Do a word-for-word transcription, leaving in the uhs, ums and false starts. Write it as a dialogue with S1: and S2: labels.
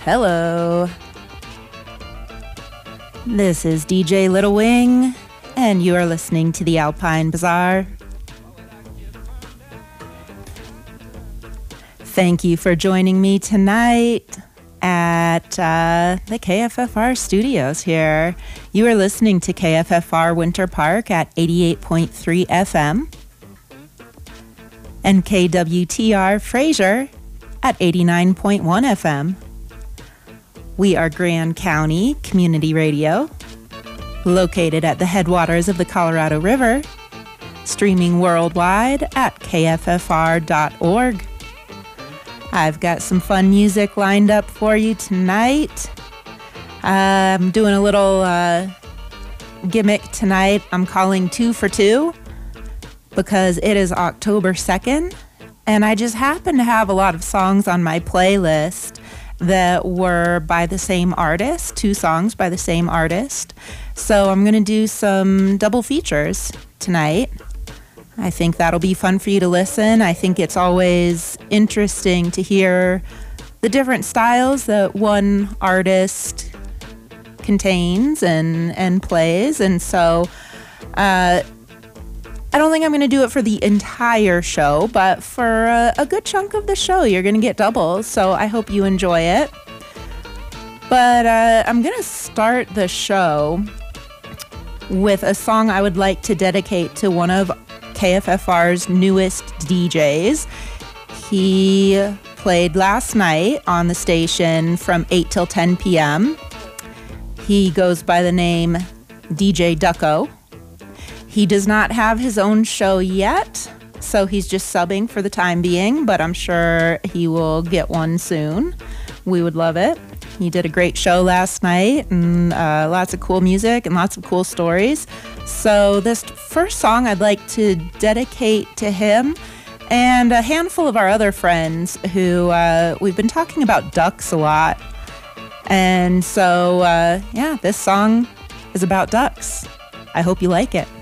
S1: Hello. This is D J Little Wing, and you are listening to the Alpine Bazaar. Thank you for joining me tonight at uh, the K F F R studios here. You are listening to K F F R Winter Park at eighty-eight point three F M and K W T R Fraser at eighty-nine point one F M. We are Grand County Community Radio, located at the headwaters of the Colorado River, streaming worldwide at K F F R dot org. I've got some fun music lined up for you tonight. Uh, I'm doing a little uh, gimmick tonight. I'm calling two for two because it is October second, and I just happen to have a lot of songs on my playlist that were by the same artist, two songs by the same artist. So I'm going to do some double features tonight. I think that'll be fun for you to listen. I think it's always interesting to hear the different styles that one artist contains and, and plays. And so uh, I don't think I'm going to do it for the entire show, but for a, a good chunk of the show, you're going to get doubles. So I hope you enjoy it. But uh, I'm going to start the show with a song I would like to dedicate to one of K F F R's newest D Js. He played last night on the station from eight till ten p.m. He goes by the name D J Ducko. He does not have his own show yet, so he's just subbing for the time being, but I'm sure he will get one soon. We would love it. He did a great show last night, and uh, lots of cool music and lots of cool stories. So this first song I'd like to dedicate to him and a handful of our other friends who uh, we've been talking about ducks a lot. And so, uh, yeah, this song is about ducks. I hope you like it.